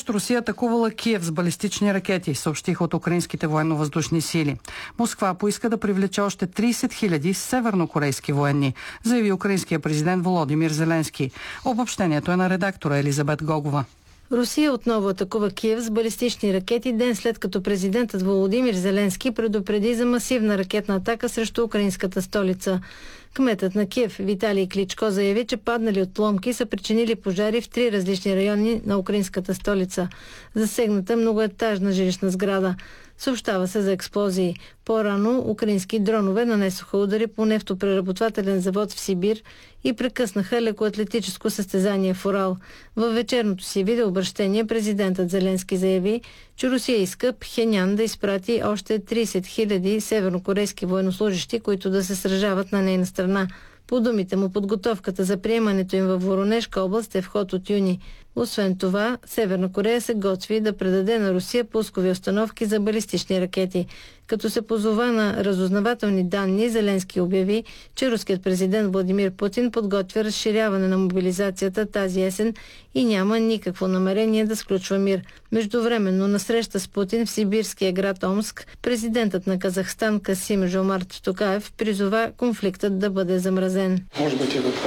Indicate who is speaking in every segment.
Speaker 1: САЩ Русия атакувала Киев с балистични ракети, съобщиха от украинските военно-въздушни сили. Москва поиска да привлече още 30 000 севернокорейски военни, заяви украинския президент Володимир Зеленски. Обобщението е на редактора Елизабет Гогова.
Speaker 2: Русия отново атакува Киев с балистични ракети ден след като президентът Володимир Зеленски предупреди за масивна ракетна атака срещу украинската столица. Кметът на Киев Виталий Кличко заяви, че паднали отломки са причинили пожари в 3 различни райони на украинската столица. Засегната многоетажна жилищна сграда. Съобщава се за експлозии. По-рано украински дронове нанесоха удари по нефтопреработвателен завод в Сибир и прекъснаха лекоатлетическо състезание в Урал. Във вечерното си видеообращение президентът Зеленски заяви, че Русия иска Пхенян да изпрати още 30 000 севернокорейски военнослужащи, които да се сражават на нейна страна. По думите му, подготовката за приемането им във Воронежка област е в ход от юни. Освен това, Северна Корея се готви да предаде на Русия пускови установки за балистични ракети. Като се позова на разузнавателни данни, Зеленски обяви, че руският президент Владимир Путин подготвя разширяване на мобилизацията тази есен и няма никакво намерение да сключва мир. Междувременно на среща с Путин в сибирския град Омск, президентът на Казахстан Касим Жомарт Токаев призова конфликтът да бъде замразен.
Speaker 3: Може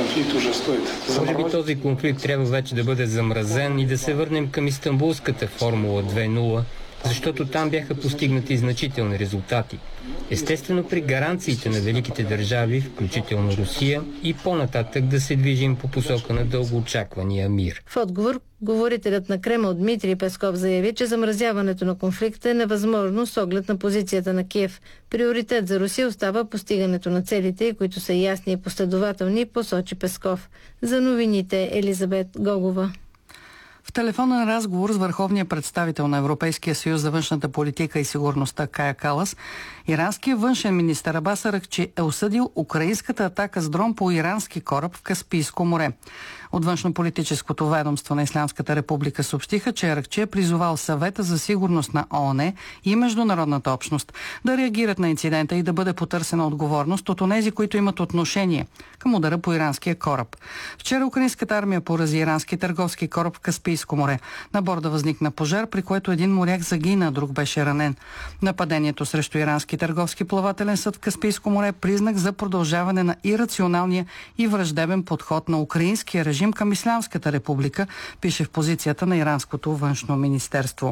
Speaker 3: би този конфликт трябва вече да бъде замразен и да се върнем към Истанбулската формула 2.0, защото там бяха постигнати значителни резултати. Естествено при гаранциите на великите държави, включително Русия, и по-нататък да се движим по посока на дългоочаквания мир.
Speaker 2: В отговор, говорителят на Кремъл Дмитрий Песков заяви, че замразяването на конфликта е невъзможно с оглед на позицията на Киев. Приоритет за Русия остава постигането на целите, които са ясни и последователни, посочи Песков. За новините Елизабет Гогова.
Speaker 1: В телефонен разговор с върховния представител на Европейския съюз за външната политика и сигурността Кая Калас, иранският външен министър Абас Аракчи е осъдил украинската атака с дрон по ирански кораб в Каспийско море. От външнополитическото ведомство на Ислямската република съобщиха, че Аракчи е призовал Съвета за сигурност на ООН и международната общност да реагират на инцидента и да бъде потърсена отговорност от онези, които имат отношение към удара по иранския кораб. Вчера украинската армия порази ирански търговски кораб в Каспийско море. На борда възникна пожар, при което един моряк загина, друг беше ранен. Нападението срещу ирански търговски плавателен съд в Каспийско море е признак за продължаване на ирационалния и враждебен подход на украинския режим към Ислямската република, пише в позицията на иранското външно министерство.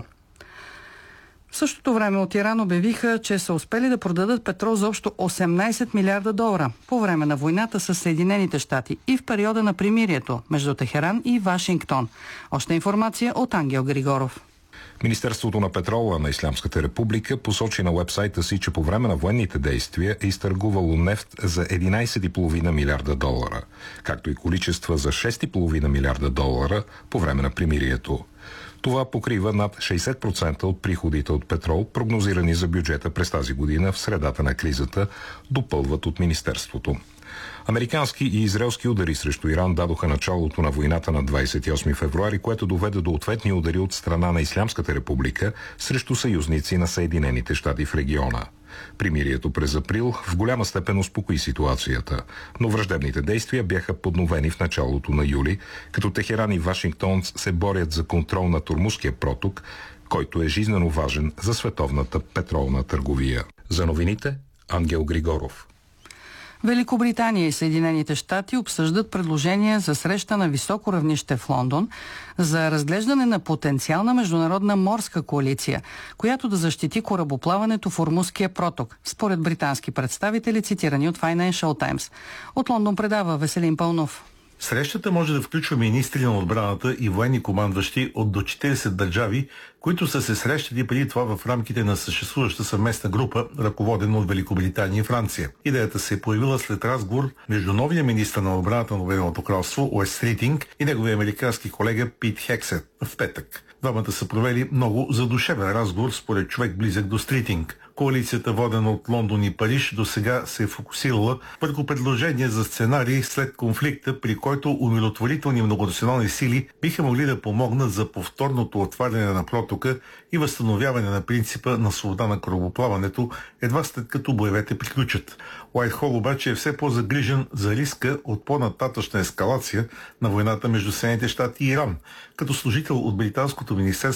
Speaker 1: В същото време от Иран обявиха, че са успели да продадат петрол за общо 18 милиарда долара по време на войната с Съединените щати и в периода на примирието между Техеран и Вашингтон. Още информация от Ангел Григоров.
Speaker 4: Министерството на петрола на Ислямската република посочи на уебсайта си, че по време на военните действия е изтъргувало нефт за 11,5 милиарда долара, както и количества за 6,5 милиарда долара по време на примирието. Това покрива над 60% от приходите от петрол, прогнозирани за бюджета през тази година в средата на кризата, допълват от Министерството. Американски и израелски удари срещу Иран дадоха началото на войната на 28 февруари, което доведе до ответни удари от страна на Ислямската република срещу съюзници на Съединените щати в региона. Примирието през април в голяма степен успокои ситуацията, но враждебните действия бяха подновени в началото на юли, като Техеран и Вашингтон се борят за контрол на Ормузския проток, който е жизнено важен за световната петролна търговия. За новините Ангел Григоров.
Speaker 1: Великобритания и Съединените щати обсъждат предложение за среща на високо равнище в Лондон за разглеждане на потенциална международна морска коалиция, която да защити корабоплаването в Ормузския проток, според британски представители, цитирани от Financial Times. От Лондон предава Веселин Пълнов.
Speaker 5: Срещата може да включва министри на отбраната и военни командващи от до 40 държави, които са се срещали преди това в рамките на съществуваща съвместна група, ръководена от Великобритания и Франция. Идеята се е появила след разговор между новия министър на отбраната на Обединеното кралство Уест Ритинг и неговия американски колега Пит Хексет в петък. Двамата са провели много задушевен разговор според човек близък до Стритинг. Коалицията, водена от Лондон и Париж, до сега се е фокусирала върху предложения за сценарий след конфликта, при който умиротворителни многонационални сили биха могли да помогнат за повторното отваряне на протока и възстановяване на принципа на свобода на корабоплаването, едва след като боевете приключат. Уайтхол обаче е все по-загрижен за риска от по-нататъчна ескалация на войната между Съединените щати и Иран. Като служител от британското министерство